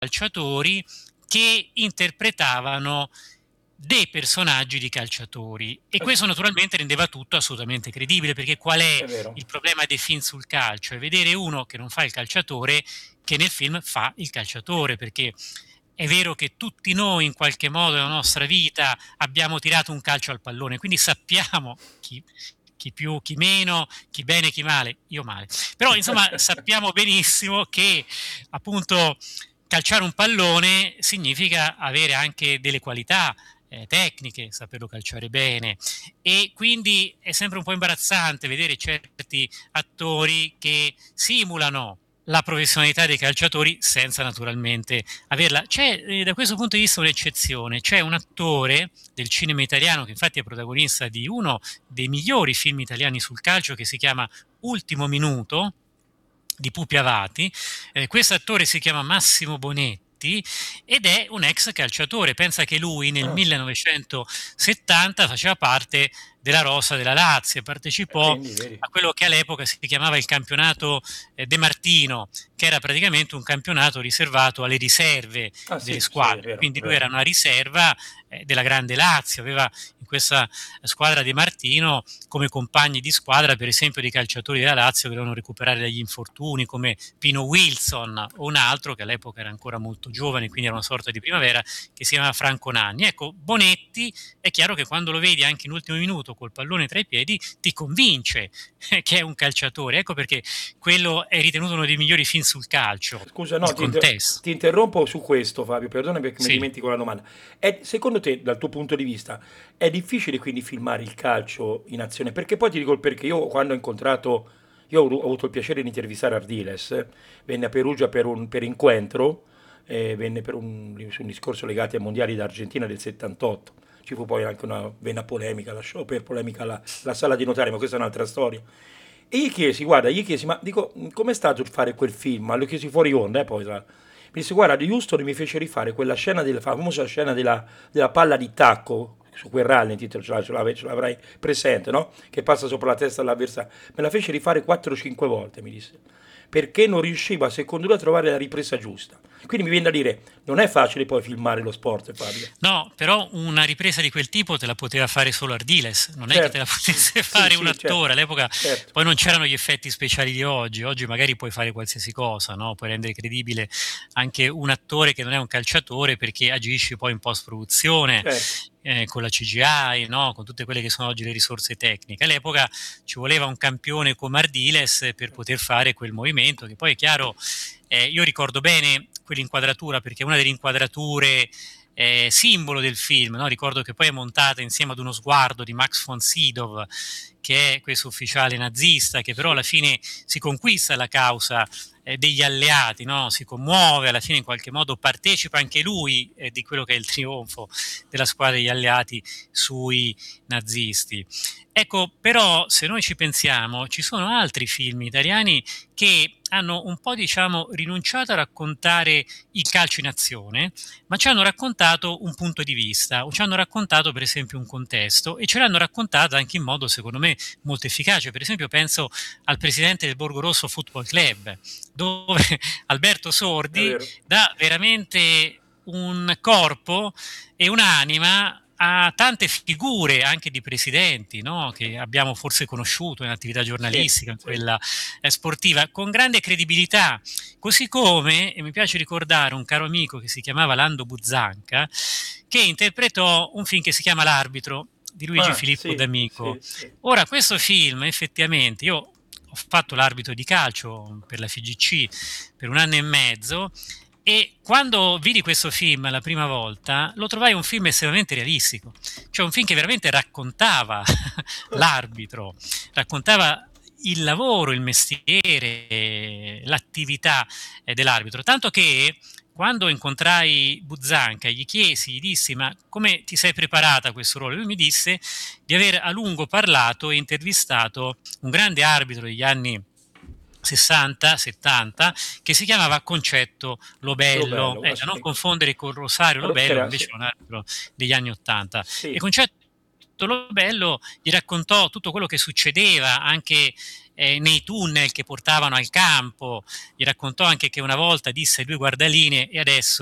calciatori che interpretavano dei personaggi di calciatori, e questo naturalmente rendeva tutto assolutamente credibile, perché qual è È vero. il problema dei film sul calcio? È vedere uno che non fa il calciatore che nel film fa il calciatore, perché è vero che tutti noi in qualche modo nella nostra vita abbiamo tirato un calcio al pallone, quindi sappiamo chi più, chi meno, chi bene, chi male, io male. Però insomma sappiamo benissimo che appunto calciare un pallone significa avere anche delle qualità tecniche, saperlo calciare bene, e quindi è sempre un po' imbarazzante vedere certi attori che simulano la professionalità dei calciatori senza naturalmente averla. C'è da questo punto di vista un'eccezione, c'è un attore del cinema italiano che infatti è protagonista di uno dei migliori film italiani sul calcio, che si chiama Ultimo Minuto, di Pupi Avati. Questo attore si chiama Massimo Bonetti ed è un ex calciatore. Pensa che lui nel Ah, 1970 faceva parte della rosa della Lazio e e partecipò quindi, vedi. a quello che all'epoca si chiamava il campionato De Martino, che era praticamente un campionato riservato alle riserve Ah delle sì, sì, è squadre. vero, è Quindi lui vero. era una riserva della grande Lazio, aveva in questa squadra di Martino come compagni di squadra, per esempio, dei calciatori della Lazio che dovevano recuperare dagli infortuni, come Pino Wilson, o un altro che all'epoca era ancora molto giovane, quindi era una sorta di primavera, che si chiamava Franco Nanni. Ecco, Bonetti è chiaro che quando lo vedi anche in ultimo minuto col pallone tra i piedi ti convince che è un calciatore. Ecco perché quello è ritenuto uno dei migliori film sul calcio, Scusa, il no, contesto. ti interrompo su questo, Fabio, perdona perché mi Sì. dimentico la domanda. Secondo te, dal tuo punto di vista, è difficile quindi filmare il calcio in azione? Perché poi ti dico il perché. Io quando ho incontrato, ho avuto il piacere di intervistare Ardiles, venne a Perugia per incontro, venne su un discorso legato ai mondiali d'Argentina del 78. Ci fu poi anche venne polemica, lasciò per polemica la sala di notari, ma questa è un'altra storia. E gli chiesi, guarda, ma dico, com'è stato fare quel film? Ma lo chiesi fuori onda, poi. Mi disse, guarda, di Houston mi fece rifare quella scena, della famosa scena della palla di tacco, su quel rally, ce l'avrai presente, no? Che passa sopra la testa dell'avversario. Me la fece rifare 4-5 volte, mi disse. Perché non riusciva, secondo lui, a trovare la ripresa giusta. Quindi mi viene da dire, non è facile poi filmare lo sport, Fabio. No, però una ripresa di quel tipo te la poteva fare solo Ardiles, non è che te Certo, la potesse sì, fare un sì, attore. certo, All'epoca certo, poi non c'erano gli effetti speciali di oggi. Oggi magari puoi fare qualsiasi cosa, no? Puoi rendere credibile anche un attore che non è un calciatore, perché agisci poi in post-produzione certo. con la CGI, no? Con tutte quelle che sono oggi le risorse tecniche. All'epoca ci voleva un campione come Ardiles per poter fare quel movimento, che poi è chiaro, io ricordo bene quell'inquadratura perché è una delle inquadrature simbolo del film, no? Ricordo che poi è montata insieme ad uno sguardo di Max von Sydow, che è questo ufficiale nazista che però alla Sì. fine si conquista la causa degli alleati, no? Si commuove, alla fine in qualche modo partecipa anche lui di quello che è il trionfo della squadra degli alleati sui nazisti. Ecco, però se noi ci pensiamo, ci sono altri film italiani che hanno un po', diciamo, rinunciato a raccontare il calcio in azione, ma ci hanno raccontato un punto di vista, o ci hanno raccontato per esempio un contesto, e ce l'hanno raccontato anche in modo secondo me molto efficace. Per esempio penso al presidente del Borgo Rosso Football Club, dove Alberto È Sordi vero. dà veramente un corpo e un'anima a tante figure anche di presidenti, no? Che abbiamo forse conosciuto in attività Sì, giornalistica, in sì. quella sportiva, con grande credibilità. Così come, e mi piace ricordare un caro amico che si chiamava Lando Buzzanca, che interpretò un film che si chiama L'arbitro di Luigi Ah, Filippo sì, D'Amico. sì, sì. Ora, questo film effettivamente, io ho fatto l'arbitro di calcio per la FIGC per un anno e mezzo, e quando vidi questo film la prima volta lo trovai un film estremamente realistico, cioè un film che veramente raccontava l'arbitro, raccontava il lavoro, il mestiere, l'attività dell'arbitro, tanto che quando incontrai Buzzanca gli chiesi, gli dissi ma come ti sei preparata a questo ruolo? Lui mi disse di aver a lungo parlato e intervistato un grande arbitro degli anni 60, 70, che si chiamava Concetto Lo Lobello, bello, da non confondere con Rosario che Lobello, che era, invece sì, è un arbitro degli anni 80. E sì, Concetto Tolo Bello gli raccontò tutto quello che succedeva anche nei tunnel che portavano al campo, gli raccontò anche che una volta disse: "Lui guardaline e adesso